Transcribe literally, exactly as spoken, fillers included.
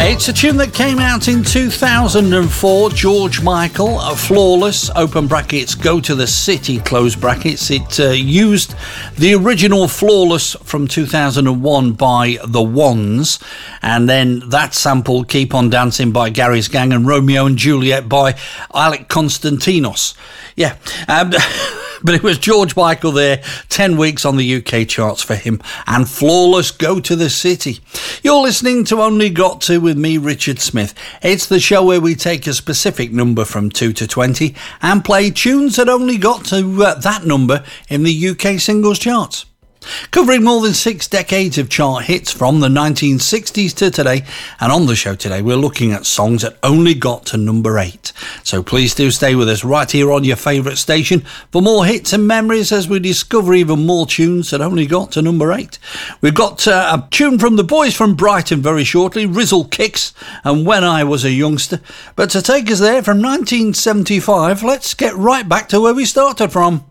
It's a tune that came out in two thousand four, George Michael, uh, Flawless, open brackets, Go to the City, close brackets. It uh, used the original Flawless from two thousand one by The Ones, and then that sample, Keep on Dancing by Gary's Gang, and Romeo and Juliet by Alec Konstantinos. Yeah, um, but it was George Michael there, ten weeks on the U K charts for him, and Flawless, Go to the City. You're listening to Only Got To with me, Richard Smith. It's the show where we take a specific number from two to twenty and play tunes that only got to uh, that number in the U K singles charts. Covering more than six decades of chart hits from the nineteen sixties to today, and on the show today we're looking at songs that only got to number eight. So please do stay with us right here on your favourite station for more hits and memories as we discover even more tunes that only got to number eight. We've got uh, a tune from the boys from Brighton very shortly, Rizzle Kicks and When I Was a Youngster. But to take us there from nineteen seventy-five, let's get right back to where we started from.